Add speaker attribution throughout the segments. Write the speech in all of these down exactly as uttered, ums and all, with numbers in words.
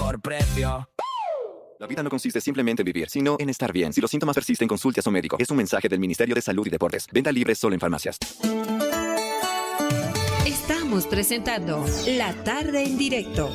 Speaker 1: mejor precio.
Speaker 2: La vida no consiste simplemente en vivir, sino en estar bien. Si los síntomas persisten, consulte a su médico. Es un mensaje del Ministerio de Salud y Deportes. Venta libre solo en farmacias.
Speaker 3: Estamos presentando La Tarde en Directo.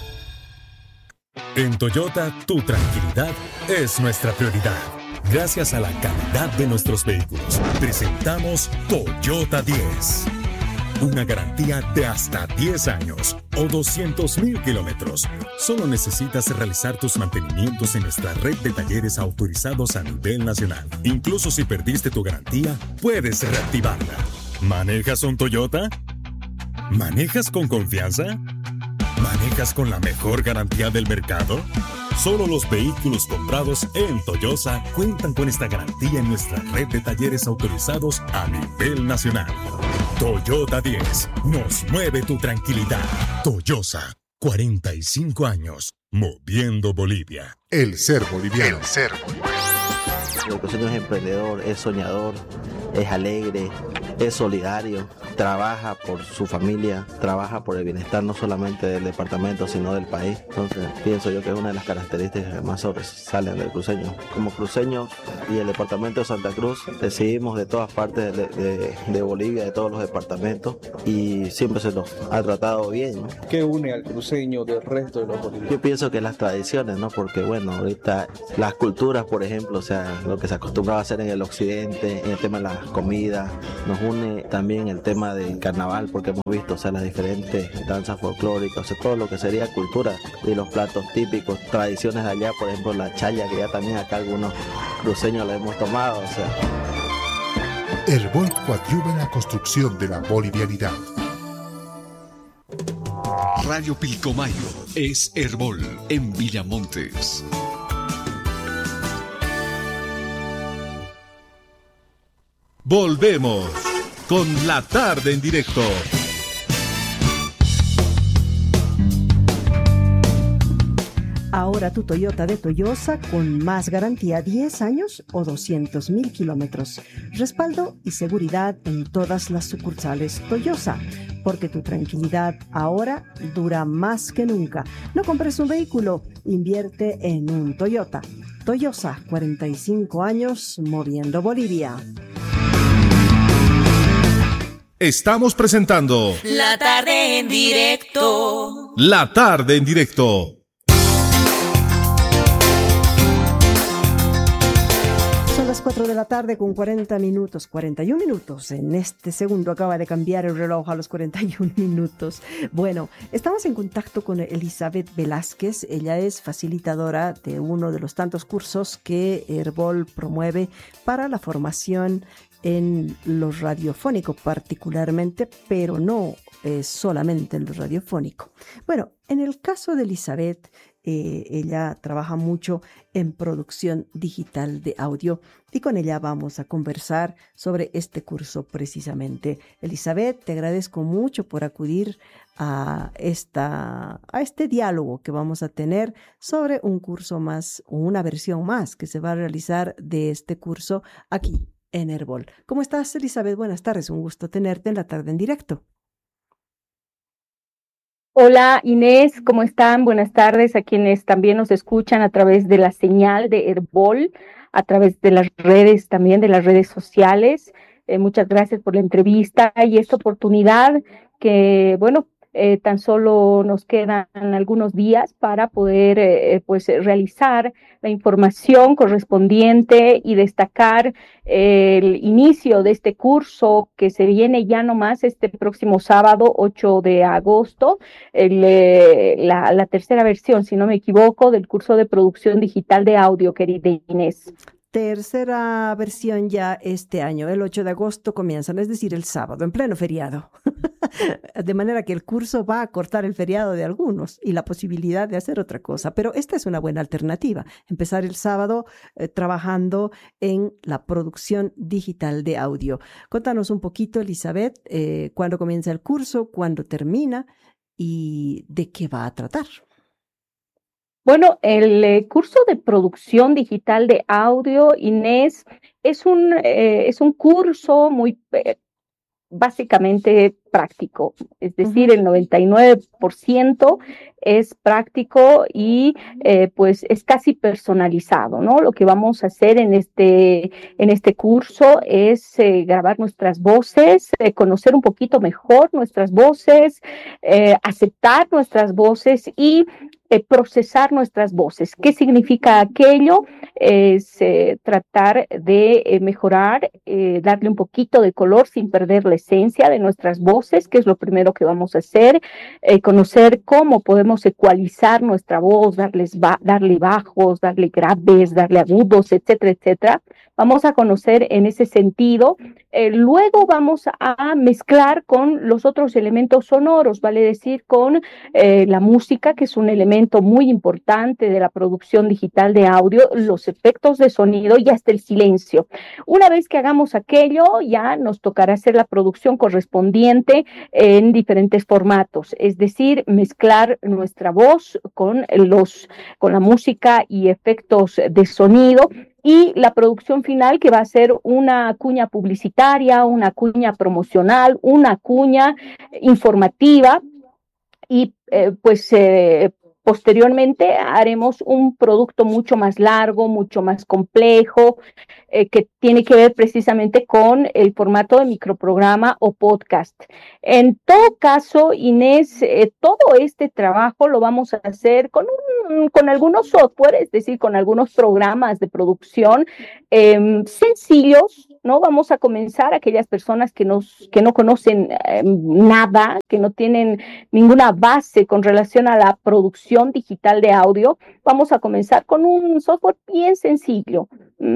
Speaker 4: En Toyota, tu tranquilidad es nuestra prioridad. Gracias a la calidad de nuestros vehículos, presentamos Toyota diez. Una garantía de hasta diez años o doscientos mil kilómetros. Solo necesitas realizar tus mantenimientos en nuestra red de talleres autorizados a nivel nacional. Incluso si perdiste tu garantía, puedes reactivarla. ¿Manejas un Toyota? ¿Manejas con confianza? ¿Manejas con la mejor garantía del mercado? Solo los vehículos comprados en Toyosa cuentan con esta garantía en nuestra red de talleres autorizados a nivel nacional. Toyota diez, nos mueve tu tranquilidad. Toyosa, cuarenta y cinco años, moviendo Bolivia.
Speaker 5: El ser boliviano.
Speaker 6: El ser boliviano. El cruceño es emprendedor, es soñador, es alegre, es solidario, trabaja por su familia, trabaja por el bienestar no solamente del departamento, sino del país. Entonces, pienso yo que es una de las características que más sobresalen del cruceño. Como cruceños y el departamento de Santa Cruz, recibimos de todas partes de, de, de Bolivia, de todos los departamentos, y siempre se nos ha tratado bien, ¿no?
Speaker 7: ¿Qué une al cruceño del resto de los bolivianos?
Speaker 6: Yo pienso que las tradiciones, ¿no? Porque, bueno, ahorita las culturas, por ejemplo, o sea, lo que se acostumbraba a hacer en el occidente, en el tema de la comida, nos une también el tema del carnaval, porque hemos visto, o sea, las diferentes danzas folclóricas, o sea, todo lo que sería cultura y los platos típicos, tradiciones de allá, por ejemplo, la chaya, que ya también acá algunos cruceños la hemos tomado, o sea.
Speaker 5: Herbol coadyuva en la construcción de la bolivianidad.
Speaker 8: Radio Pilcomayo es Herbol en Villamontes.
Speaker 9: Volvemos con La Tarde en Directo.
Speaker 10: Ahora tu Toyota de Toyosa con más garantía, diez años o doscientos mil kilómetros. Respaldo y seguridad en todas las sucursales Toyosa, porque tu tranquilidad ahora dura más que nunca. No compres un vehículo, invierte en un Toyota. Toyosa, cuarenta y cinco años moviendo Bolivia.
Speaker 9: Estamos presentando
Speaker 3: La Tarde en Directo.
Speaker 9: La Tarde en Directo.
Speaker 10: Son las cuatro de la tarde con cuarenta minutos, cuarenta y un minutos. En este segundo acaba de cambiar el reloj a los cuarenta y un minutos. Bueno, estamos en contacto con Elizabeth Velázquez. Ella es facilitadora de uno de los tantos cursos que Herbol promueve para la formación en lo radiofónico particularmente, pero no eh, solamente en lo radiofónico. Bueno, en el caso de Elizabeth, eh, ella trabaja mucho en producción digital de audio y con ella vamos a conversar sobre este curso precisamente. Elizabeth, te agradezco mucho por acudir a, esta, a este diálogo que vamos a tener sobre un curso más, o una versión más que se va a realizar de este curso aquí en Herbol. ¿Cómo estás, Elizabeth? Buenas tardes, un gusto tenerte en La Tarde en Directo.
Speaker 11: Hola, Inés, ¿cómo están? Buenas tardes a quienes también nos escuchan a través de la señal de Herbol, a través de las redes, también de las redes sociales. Eh, muchas gracias por la entrevista y esta oportunidad que, bueno, Eh, tan solo nos quedan algunos días para poder eh, pues realizar la información correspondiente y destacar eh, el inicio de este curso que se viene ya nomás este próximo sábado ocho de agosto, el, eh, la, la tercera versión, si no me equivoco, del curso de producción digital de audio, querida Inés.
Speaker 10: Tercera versión ya este año, el ocho de agosto comienzan, es decir, el sábado, en pleno feriado. De manera que el curso va a cortar el feriado de algunos y la posibilidad de hacer otra cosa. Pero esta es una buena alternativa, empezar el sábado eh, trabajando en la producción digital de audio. Contanos un poquito, Elizabeth, eh, cuándo comienza el curso, cuándo termina y de qué va a tratar.
Speaker 11: Bueno, el eh, curso de producción digital de audio, Inés, es un, eh, es un curso muy, eh, básicamente práctico, es decir, el noventa y nueve por ciento es práctico y eh, pues es casi personalizado, ¿no? Lo que vamos a hacer en este, en este curso es eh, grabar nuestras voces, eh, conocer un poquito mejor nuestras voces, eh, aceptar nuestras voces y eh, procesar nuestras voces. ¿Qué significa aquello? Es eh, tratar de eh, mejorar, eh, darle un poquito de color sin perder la esencia de nuestras voces, que es lo primero que vamos a hacer, eh, conocer cómo podemos ecualizar nuestra voz, darles ba- darle bajos, darle graves, darle agudos, etcétera, etcétera. Vamos a conocer en ese sentido. Eh, luego vamos a mezclar con los otros elementos sonoros, vale decir, con eh, la música, que es un elemento muy importante de la producción digital de audio, los efectos de sonido y hasta el silencio. Una vez que hagamos aquello, ya nos tocará hacer la producción correspondiente en diferentes formatos, es decir, mezclar nuestra voz con los, con la música y efectos de sonido, y la producción final, que va a ser una cuña publicitaria, una cuña promocional, una cuña informativa, y eh, pues eh, posteriormente haremos un producto mucho más largo, mucho más complejo, eh, que tiene que ver precisamente con el formato de microprograma o podcast. En todo caso, Inés, eh, todo este trabajo lo vamos a hacer con, un, con algunos software, es decir, con algunos programas de producción eh, sencillos, ¿no? Vamos a comenzar, aquellas personas que, nos, que no conocen eh, nada, que no tienen ninguna base con relación a la producción digital de audio, vamos a comenzar con un software bien sencillo,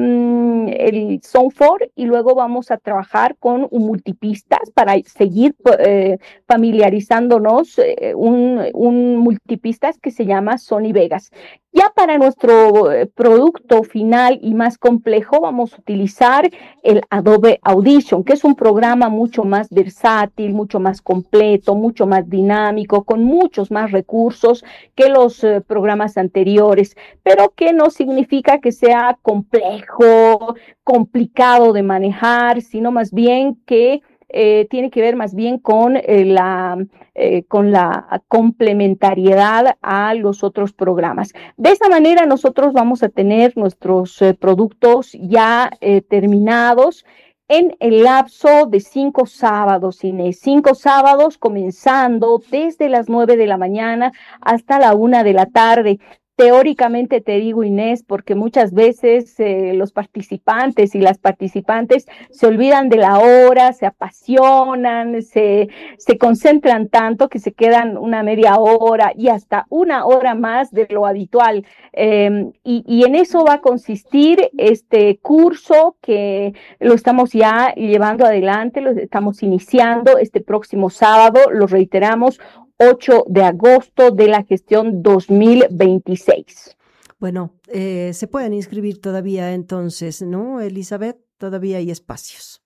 Speaker 11: mm, el Sound cuatro, y luego vamos a trabajar con un multipistas para seguir eh, familiarizándonos, eh, un, un multipistas que se llama Sony Vegas. Ya para nuestro eh, producto final y más complejo vamos a utilizar el Adobe Audition, que es un programa mucho más versátil, mucho más completo, mucho más dinámico, con muchos más recursos que los eh, programas anteriores, pero que no significa que sea complejo, complicado de manejar, sino más bien que Eh, tiene que ver más bien con, eh, la, eh, con la complementariedad a los otros programas. De esa manera nosotros vamos a tener nuestros eh, productos ya eh, terminados en el lapso de cinco sábados, Inés. Cinco sábados comenzando desde las nueve de la mañana hasta la una de la tarde. Teóricamente te digo, Inés, porque muchas veces eh, los participantes y las participantes se olvidan de la hora, se apasionan, se, se concentran tanto que se quedan una media hora y hasta una hora más de lo habitual. Eh, y, y en eso va a consistir este curso, que lo estamos ya llevando adelante, lo estamos iniciando este próximo sábado, lo reiteramos, ocho de agosto de la gestión dos mil veintiséis.
Speaker 10: Bueno, eh, se pueden inscribir todavía entonces, ¿no, Elizabeth? Todavía hay espacios.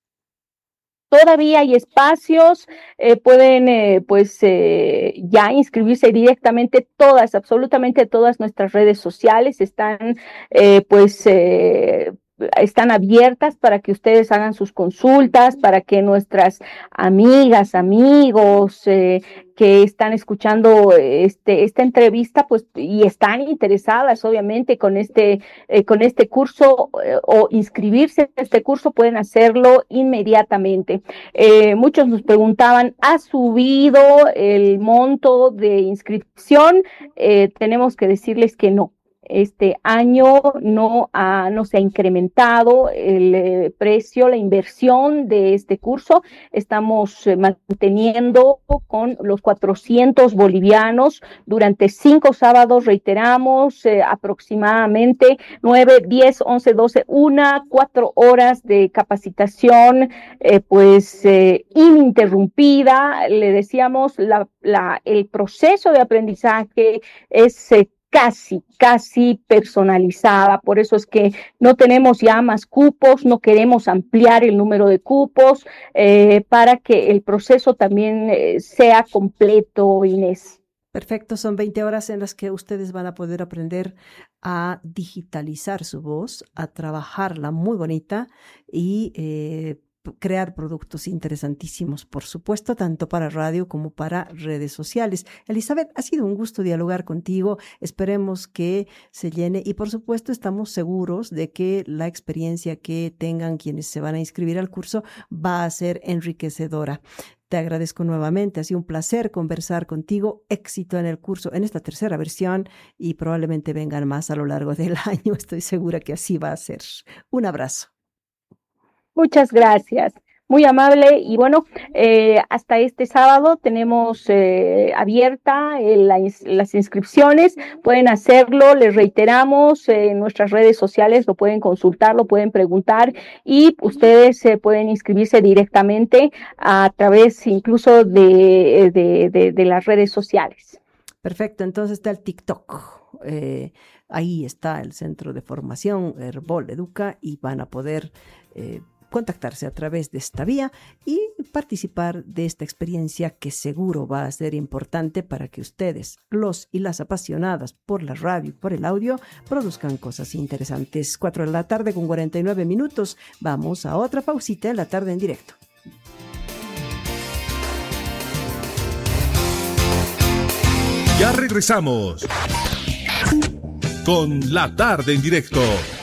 Speaker 11: Todavía hay espacios, eh, pueden eh, pues eh, ya inscribirse directamente. Todas, absolutamente todas nuestras redes sociales están eh, pues eh, están abiertas para que ustedes hagan sus consultas, para que nuestras amigas, amigos eh, que están escuchando este, esta entrevista, pues, y están interesadas, obviamente, con este, eh, con este curso eh, o inscribirse en este curso, pueden hacerlo inmediatamente. Eh, muchos nos preguntaban, ¿ha subido el monto de inscripción? Eh, tenemos que decirles que no. Este año no, ha, no se ha incrementado el eh, precio, la inversión de este curso. Estamos eh, manteniendo con los cuatrocientos bolivianos durante cinco sábados, reiteramos, eh, aproximadamente nueve, diez, once, doce, una, cuatro horas de capacitación, eh, pues eh, ininterrumpida. Le decíamos, la, la, el proceso de aprendizaje es eh, casi, casi personalizada. Por eso es que no tenemos ya más cupos, no queremos ampliar el número de cupos eh, para que el proceso también eh, sea completo, Inés.
Speaker 10: Perfecto, son veinte horas en las que ustedes van a poder aprender a digitalizar su voz, a trabajarla muy bonita y eh, crear productos interesantísimos, por supuesto, tanto para radio como para redes sociales. Elizabeth, ha sido un gusto dialogar contigo. Esperemos que se llene y, por supuesto, estamos seguros de que la experiencia que tengan quienes se van a inscribir al curso va a ser enriquecedora. Te agradezco nuevamente, ha sido un placer conversar contigo. Éxito en el curso, en esta tercera versión, y probablemente vengan más a lo largo del año. Estoy segura que así va a ser. Un abrazo.
Speaker 11: Muchas gracias, muy amable. Y bueno, eh, hasta este sábado tenemos eh, abierta eh, la, las inscripciones. Pueden hacerlo, les reiteramos, eh, en nuestras redes sociales lo pueden consultar, lo pueden preguntar, y ustedes eh, pueden inscribirse directamente a través incluso de, de, de, de las redes sociales.
Speaker 10: Perfecto, entonces está el TikTok. Eh, ahí está el Centro de Formación Herbol Educa y van a poder eh, contactarse a través de esta vía y participar de esta experiencia que seguro va a ser importante para que ustedes, los y las apasionadas por la radio y por el audio, produzcan cosas interesantes. Cuatro de la tarde con cuarenta y nueve minutos. Vamos a otra pausita en la tarde en directo.
Speaker 9: Ya regresamos con La Tarde en Directo